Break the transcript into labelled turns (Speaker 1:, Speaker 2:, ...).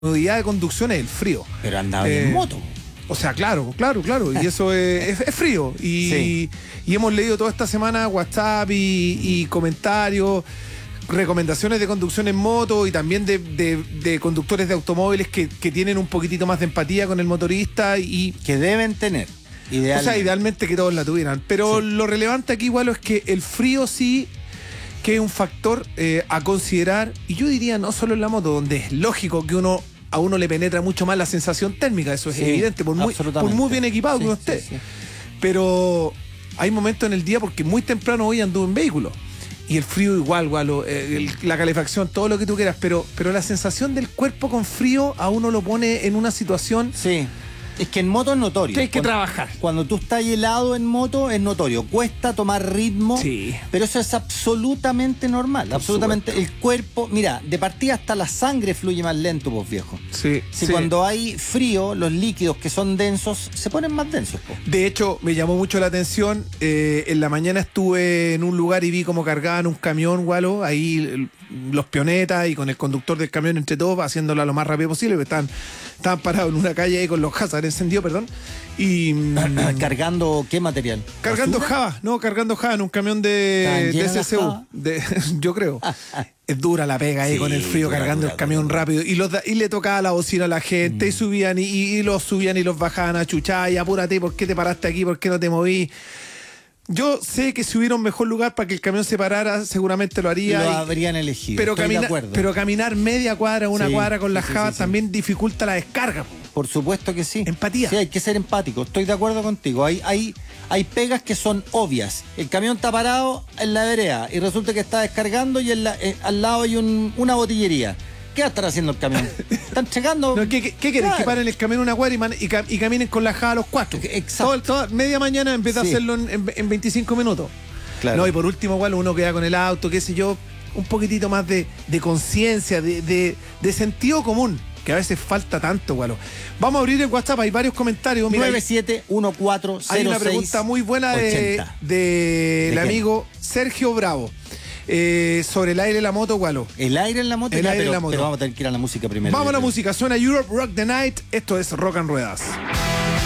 Speaker 1: incomodidad de conducción es el frío.
Speaker 2: Pero andaba en moto.
Speaker 1: O sea, claro. Y eso es frío. Y hemos leído toda esta semana WhatsApp y comentarios, recomendaciones de conducción en moto y también de conductores de automóviles que tienen un poquitito más de empatía con el motorista y
Speaker 2: que deben tener.
Speaker 1: O sea, idealmente que todos la tuvieran. Pero lo relevante aquí igual es que el frío sí que es un factor a considerar, y yo diría no solo en la moto, donde es lógico que a uno le penetra mucho más la sensación térmica, eso es evidente, por muy bien equipado que uno esté. Pero hay momentos en el día, porque muy temprano hoy anduve en vehículo, y el frío igual, la calefacción, todo lo que tú quieras, pero la sensación del cuerpo con frío a uno lo pone en una situación...
Speaker 2: Sí. Es que en moto es notorio.
Speaker 1: Tienes que trabajar.
Speaker 2: Cuando tú estás helado en moto es notorio. Cuesta tomar ritmo, pero eso es absolutamente normal. Por absolutamente. Supuesto. El cuerpo, mira, de partida hasta la sangre fluye más lento, pues viejo. Si cuando hay frío, los líquidos que son densos se ponen más densos. Pues.
Speaker 1: De hecho, me llamó mucho la atención. En la mañana estuve en un lugar y vi cómo cargaban un camión, Gualo, ahí los pionetas y con el conductor del camión entre todos, haciéndolo lo más rápido posible, porque estaban parados en una calle ahí con los hazard encendidos, perdón. Y
Speaker 2: ¿Cargando qué material?
Speaker 1: Cargando Java en un camión de CCU. Yo creo. Es dura la pega ahí con el frío, cargando el camión rápido. Y le tocaba la bocina a la gente, y subían y los subían y los bajaban a chuchar, y apúrate, ¿por qué te paraste aquí? ¿Por qué no te moví? Yo sé que si hubiera un mejor lugar para que el camión se parara, seguramente lo haría.
Speaker 2: Lo habrían elegido.
Speaker 1: Pero caminar media cuadra, una cuadra con las jabas también dificulta la descarga.
Speaker 2: Por supuesto que sí.
Speaker 1: Empatía.
Speaker 2: Sí, hay que ser empático. Estoy de acuerdo contigo. Hay pegas que son obvias. El camión está parado en la vereda y resulta que está descargando y al lado hay una botillería. ¿Qué va a estar haciendo el camión? ¿Están checando?
Speaker 1: No, ¿Qué querés? Claro. Que paren el camión una cuadra y caminen con la java a los 4.
Speaker 2: Exacto.
Speaker 1: Media mañana en vez de hacerlo en 25 minutos.
Speaker 2: Claro.
Speaker 1: No, y por último, igual uno queda con el auto, qué sé yo, un poquitito más de conciencia, de sentido común, que a veces falta tanto, Gualo. Vamos a abrir el WhatsApp, hay varios comentarios.
Speaker 2: 97140680.
Speaker 1: Hay una pregunta muy buena del amigo Sergio Bravo. Sobre el aire en la moto, Gualo.
Speaker 2: El aire en la moto, pero vamos a tener que ir a la música primero.
Speaker 1: Vamos a la música, suena Europe Rock the Night. Esto es Rock and Ruedas.